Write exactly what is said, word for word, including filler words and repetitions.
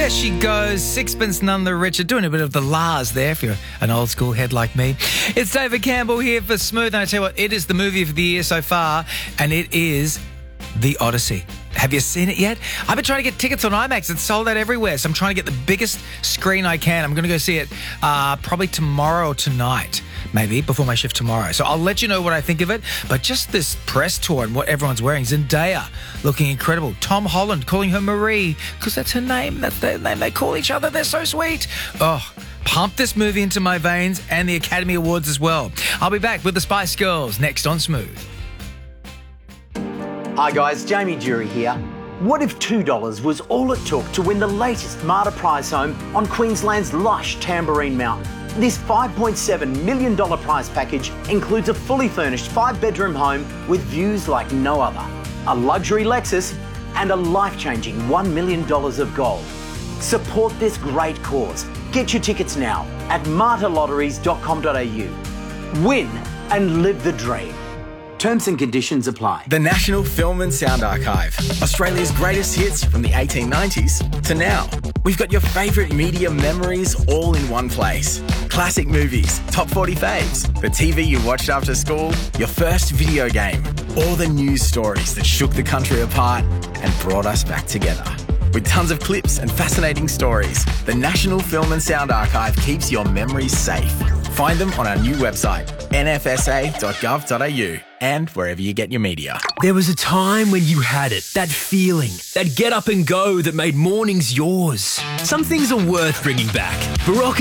There she goes, Sixpence None the Richer, doing a bit of the Lars there if you're an old school head like me. It's David Campbell here for Smooth, and I tell you what, it is the movie of the year so far, and it is The Odyssey. Have you seen it yet? I've been trying to get tickets on IMAX. It's sold out everywhere, so I'm trying to get the biggest screen I can. I'm going to go see it uh, probably tomorrow or tonight, maybe, before my shift tomorrow. So I'll let you know what I think of it. But just this press tour and what everyone's wearing. Zendaya looking incredible. Tom Holland calling her Marie because that's her name. That's the name they call each other. They're so sweet. Oh, pump this movie into my veins, and the Academy Awards as well. I'll be back with the Spice Girls next on Smooth. Hi guys, Jamie Jury here. What if two dollars was all it took to win the latest Marta prize home on Queensland's lush Tamborine Mountain? This five point seven million dollars prize package includes a fully furnished five-bedroom home with views like no other, a luxury Lexus, and a life-changing one million dollars of gold. Support this great cause. Get your tickets now at marta lotteries dot com dot a u. Win and live the dream. Terms and conditions apply. The National Film and Sound Archive. Australia's greatest hits from the eighteen nineties to now. We've got your favourite media memories all in one place. Classic movies, top forty faves, the T V you watched after school, your first video game, all the news stories that shook the country apart and brought us back together. With tons of clips and fascinating stories, the National Film and Sound Archive keeps your memories safe. Find them on our new website, n f s a dot gov dot a u, and wherever you get your media. There was a time when you had it, that feeling, that get up and go that made mornings yours. Some things are worth bringing back. Barocca